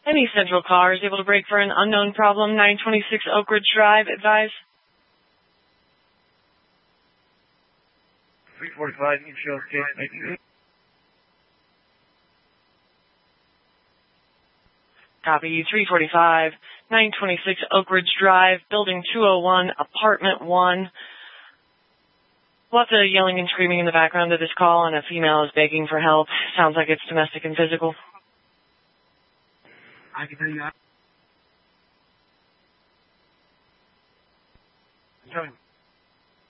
Any Central car is able to brake for an unknown problem. 926 Oak Ridge Drive, advise. 345, insurance case, 98. Copy, 345, 926 Oak Ridge Drive, building 201, apartment 1. Lots of yelling and screaming in the background of this call, and a female is begging for help. Sounds like it's domestic and physical. I can tell you that.